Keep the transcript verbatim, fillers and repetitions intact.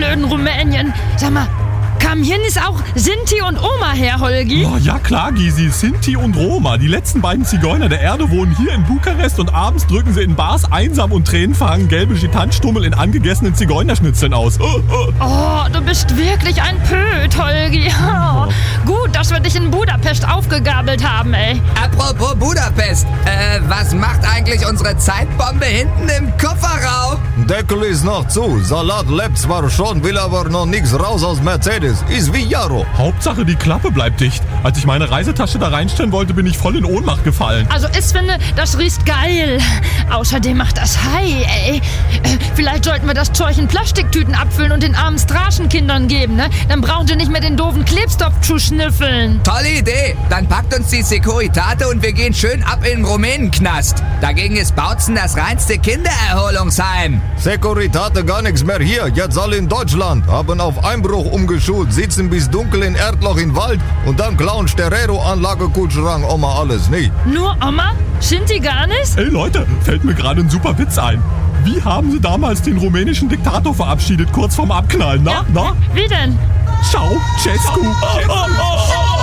blöden Rumänien. Sag mal, kamen hier nicht auch Sinti und Oma her, Holgi? Oh, ja klar, Gysi. Sinti und Roma. Die letzten beiden Zigeuner der Erde wohnen hier in Bukarest und abends drücken sie in Bars einsam und tränenverhangen gelbe Gitanstummel in angegessenen Zigeunerschnitzeln aus. Oh, oh. Oh, du bist wirklich ein Pöt, Holgi. Oh, gut, dass wir dich in Budapest aufgegabelt haben, ey. Apropos Budapest, äh, was macht eigentlich unsere Zeitbombe hinten im Kofferraum? Deckel ist noch zu. Salat lebt zwar schon, will aber noch nichts raus aus Mercedes. Ist wie Jaro. Hauptsache, die Klappe bleibt dicht. Als ich meine Reisetasche da reinstellen wollte, bin ich voll in Ohnmacht gefallen. Also ich finde, das riecht geil. Außerdem macht das Hai, ey. Äh, vielleicht sollten wir das Zeug in Plastiktüten abfüllen und den armen Straßenkindern geben, ne? Dann brauchen sie nicht mehr den doofen Klebstoff zu schnüffeln. Tolle Idee. Dann packt uns die Securitate und wir gehen schön ab in den Rumänenknast. Dagegen ist Bautzen das reinste Kindererholungsheim. Securitate gar nichts mehr hier. Jetzt alle in Deutschland. Haben auf Einbruch umgeschult, sitzen bis dunkel in Erdloch im Wald und dann klauen Stereo-Anlage Kutschrang Oma alles nicht. Nur Oma? Sind die gar nicht? Ey Leute, fällt mir gerade ein super Witz ein. Wie haben sie damals den rumänischen Diktator verabschiedet, kurz vorm Abknallen? Na, Ja, na? wie denn? Ciao, Cescu.